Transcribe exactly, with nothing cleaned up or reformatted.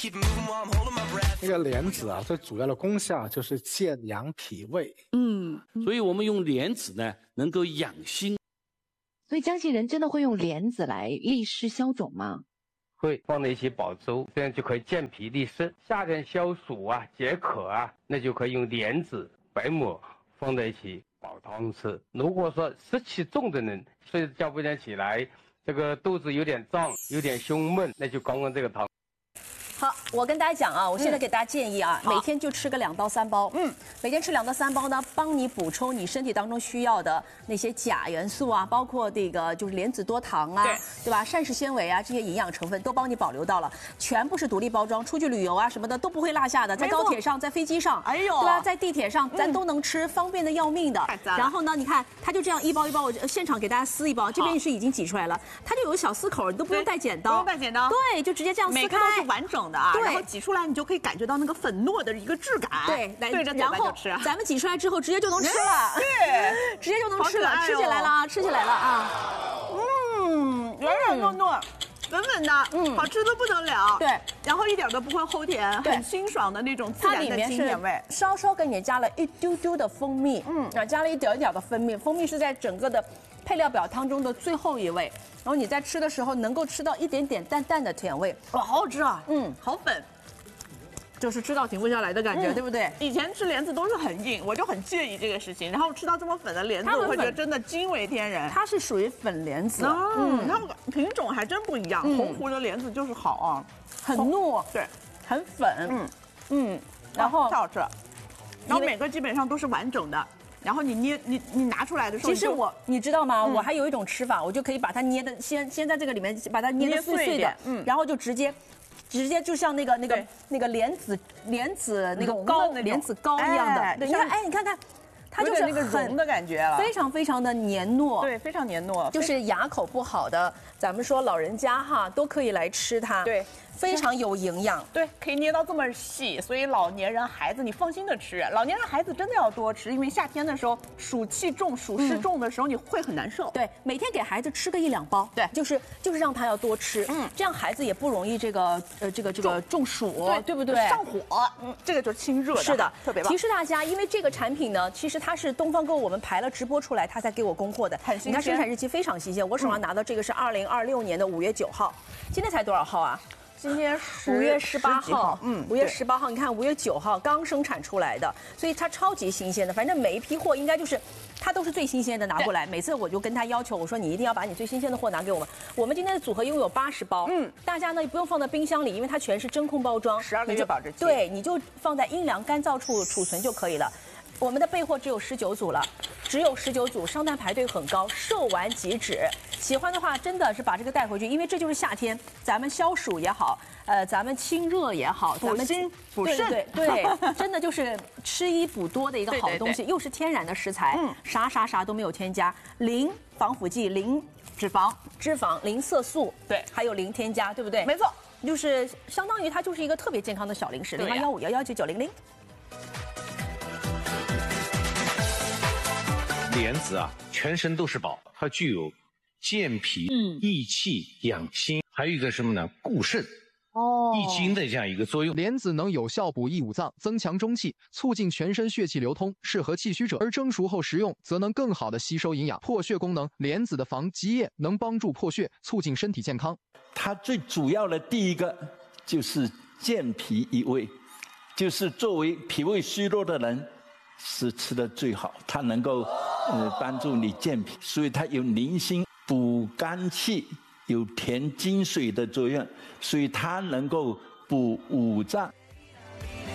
这个莲子啊，最主要的功效就是健阳脾胃。 嗯， 所以我们用莲子呢，能够养心。 所以江西人真的会用莲子来利湿消肿吗？ 会放在一起煲粥，这样就可以健脾利湿。夏天消暑啊、解渴啊，那就可以用莲子、白抹放在一起煲汤吃。如果说湿气重的人，睡觉不想起来，这个肚子有点胀、有点胸闷，那就刚刚这个汤。 好，我跟大家讲啊，我现在给大家建议啊，嗯、每天就吃个两到三包。嗯，每天吃两到三包呢，帮你补充你身体当中需要的那些钾元素啊，包括这个就是莲子多糖啊，对, 对吧？膳食纤维啊，这些营养成分都帮你保留到了，全部是独立包装，出去旅游啊什么的都不会落下的，在高铁上，在飞机上，哎呦，对吧？在地铁上，咱都能吃，嗯、方便的要命的。然后呢，你看它就这样一包一包，我现场给大家撕一包，这边是已经挤出来了，它就有小撕口，你都不用带剪刀， 不用带剪刀， 对，就直接这样撕开， 每个都是完整的。啊， 对， 然后挤出来，你就可以感觉到那个粉糯的一个质感。 对，来对着嘴巴就吃。 咱们挤出来之后，直接就能吃了。 对， 直接就能吃了，吃起来了啊，吃起来了啊。 嗯，软软糯糯，粉粉的，嗯，好吃的不得了。对，然后一点都不会齁甜，很清爽的那种自然的清甜味。 稍稍给你加了一丢丢的蜂蜜，嗯，啊，加了一点一点的蜂蜜，蜂蜜是在整个的配料表当中的最后一位。然后你在吃的时候能够吃到一点点淡淡的甜味， 哇，好好吃啊！嗯，好粉， 就是吃到停不下来的感觉，嗯、对不对？ 以前吃莲子都是很硬，我就很介意这个事情。然后吃到这么粉的莲子，我会觉得真的惊为天人。 它是属于粉莲子， 嗯，它们品种还真不一样。嗯、红湖的莲子就是好啊， 很糯， 对， 很粉，嗯嗯，然后太好吃了。然后每个基本上都是完整的。然后你捏你你拿出来的时候， 其实我你知道吗？嗯、我还有一种吃法，我就可以把它捏的先先在这个里面把它捏得碎碎的，嗯，然后就直接，直接就像那个那个那个莲子莲子那个糕莲子糕一样的，哎、对，你看，哎，你看看。它就是那个融的感觉了， 非常非常的黏糯， 对，非常黏糯， 就是牙口不好的，咱们说老人家哈都可以来吃它，对，非常有营养， 对，可以捏到这么细，所以老年人孩子你放心的吃，老年人孩子真的要多吃，因为夏天的时候暑气重、暑湿重的时候你会很难受， 对，每天给孩子吃个一两包，对，就是就是让他要多吃，嗯，这样孩子也不容易这个呃这个这个中暑， 对对不对？ 上火，嗯，这个就是清热的， 是的， 特别棒。 提示大家，因为这个产品呢，其实它是东方购物我们排了直播出来，他才给我供货的。很新鲜，你看生产日期非常新鲜。我手上拿到这个是二零二六年的五月九号，今天才多少号啊？ 今天五月十八号， 嗯， 五月十八号，你看五月九号刚生产出来的，所以它超级新鲜的。反正每一批货应该就是，它都是最新鲜的拿过来。每次我就跟他要求，我说你一定要把你最新鲜的货拿给我们。我们今天的组合拥有八十包，嗯，大家呢不用放在冰箱里，因为它全是真空包装， 十二个月保质期。 对，你就放在阴凉干燥处储存就可以了。我们的备货只有十九组了，只有十九组，商单排队很高，售完即止。喜欢的话，真的是把这个带回去，因为这就是夏天，咱们消暑也好，呃，咱们清热也好，咱们补心补肾， 对对对，真的就是吃一补多的一个好东西，对对对，又是天然的食材，嗯，啥啥啥都没有添加，零防腐剂，零脂肪，脂肪零色素，对，还有零添加，对不对？ 没错， 就是相当于它就是一个特别健康的小零食，零八幺五幺幺九九零零。 莲子啊，全身都是宝，它具有健脾、嗯、益气、养心，还有一个什么呢？固肾、哦、益精的这样一个作用。 莲子能有效补益五脏，增强中气，促进全身血气流通，适合气虚者。而蒸熟后食用，则能更好的吸收营养。破血功能，莲子的防积液能帮助破血，促进身体健康。 它最主要的第一个就是健脾益胃，就是作为脾胃虚弱的人。是吃的最好，它能够呃帮助你健脾，所以它有宁心补肝气，有填精水的作用，所以它能够补五脏。